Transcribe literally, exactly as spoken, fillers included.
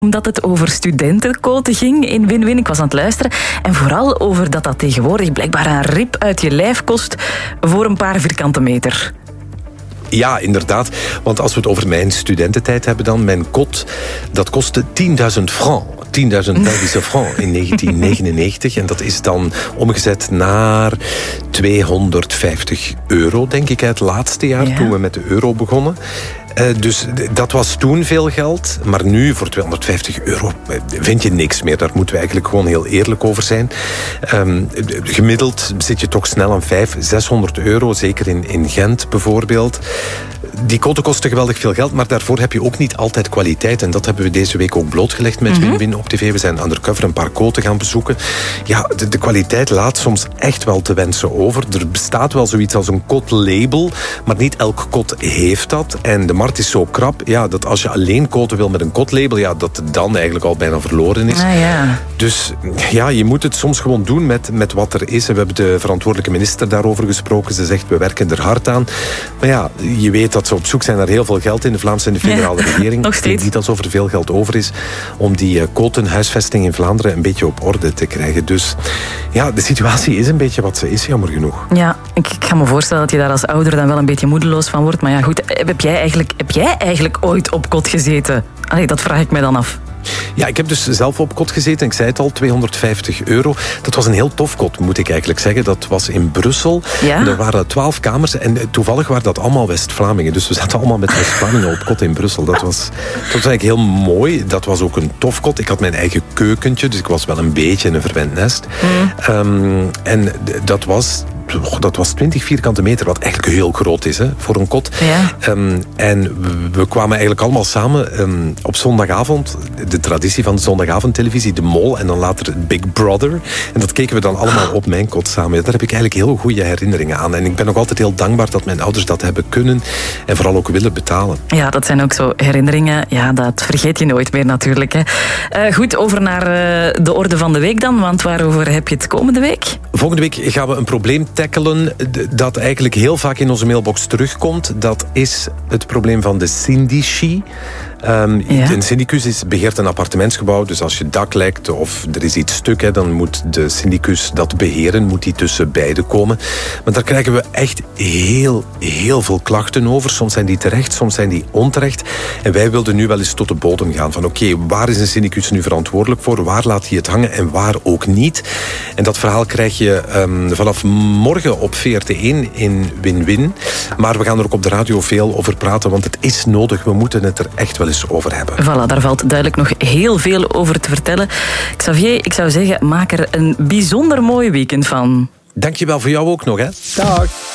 Omdat het over studentenkoten ging in Win-Win. Ik was aan het luisteren. En vooral over dat dat tegenwoordig blijkbaar een rip uit je lijf kost voor een paar vierkante meter. Ja, inderdaad. Want als we het over mijn studententijd hebben dan, mijn kot, dat kostte tienduizend francs. tienduizend Belgische francs in negentien negenennegentig. En dat is dan omgezet naar tweehonderdvijftig euro, denk ik, het laatste jaar, ja. Toen we met de euro begonnen. Uh, dus dat was toen veel geld. Maar nu, voor tweehonderdvijftig euro, vind je niks meer. Daar moeten we eigenlijk gewoon heel eerlijk over zijn. Um, gemiddeld zit je toch snel aan vijfhonderd, zeshonderd euro. Zeker in, in Gent bijvoorbeeld. Die koten kosten geweldig veel geld, maar daarvoor heb je ook niet altijd kwaliteit. En dat hebben we deze week ook blootgelegd met mm-hmm. Win-Win op tv. We zijn undercover een paar koten gaan bezoeken. Ja, de, de kwaliteit laat soms echt wel te wensen over. Er bestaat wel zoiets als een kotlabel, maar niet elk kot heeft dat. En de markt is zo krap, ja, dat als je alleen koten wil met een kotlabel, ja, dat het dan eigenlijk al bijna verloren is. Ah, ja. Dus ja, je moet het soms gewoon doen met, met wat er is. En we hebben de verantwoordelijke minister daarover gesproken. Ze zegt, we werken er hard aan. Maar ja, je weet dat ze op zoek zijn naar heel veel geld in de Vlaamse en de federale ja, regering. Nog steeds. Niet alsof er veel geld over is om die uh, kotenhuisvesting in Vlaanderen een beetje op orde te krijgen. Dus ja, de situatie is een beetje wat ze is, jammer genoeg. Ja, ik, ik ga me voorstellen dat je daar als ouder dan wel een beetje moedeloos van wordt. Maar ja, goed, heb jij eigenlijk, heb jij eigenlijk ooit op kot gezeten? Allee, dat vraag ik mij dan af. Ja, ik heb dus zelf op kot gezeten. Ik zei het al, tweehonderdvijftig euro. Dat was een heel tof kot, moet ik eigenlijk zeggen. Dat was in Brussel. Ja? Er waren twaalf kamers en toevallig waren dat allemaal West-Vlamingen. Dus we zaten allemaal met West-Vlamingen op kot in Brussel. Dat was, dat was eigenlijk heel mooi. Dat was ook een tof kot. Ik had mijn eigen keukentje, dus ik was wel een beetje een verwend nest. Mm. Um, en dat was... Dat was twintig vierkante meter, wat eigenlijk heel groot is, hè, voor een kot. Ja. Um, en we, we kwamen eigenlijk allemaal samen um, op zondagavond. De traditie van de zondagavondtelevisie, De Mol en dan later Big Brother. En dat keken we dan allemaal op mijn kot samen. Daar heb ik eigenlijk heel goede herinneringen aan. En ik ben nog altijd heel dankbaar dat mijn ouders dat hebben kunnen en vooral ook willen betalen. Ja, dat zijn ook zo herinneringen. Ja, dat vergeet je nooit meer natuurlijk. Hè. Uh, goed, over naar uh, de orde van de week dan. Want waarover heb je het komende week? Volgende week gaan we een probleem tackelen dat eigenlijk heel vaak in onze mailbox terugkomt. Dat is het probleem van de syndici. Um, ja. Een syndicus is, beheert een appartementsgebouw, dus als je dak lekt of er is iets stuk, hè, dan moet de syndicus dat beheren, moet die tussen beiden komen. Maar daar krijgen we echt heel, heel veel klachten over. Soms zijn die terecht, soms zijn die onterecht. En wij wilden nu wel eens tot de bodem gaan van oké, okay, waar is een syndicus nu verantwoordelijk voor? Waar laat hij het hangen en waar ook niet? En dat verhaal krijg je um, vanaf morgen op V R T één in Win-Win. Maar we gaan er ook op de radio veel over praten, want het is nodig. We moeten het er echt wel over hebben. Voilà, daar valt duidelijk nog heel veel over te vertellen. Xavier, ik zou zeggen, maak er een bijzonder mooi weekend van. Dankjewel voor jou ook nog, hè. Dag.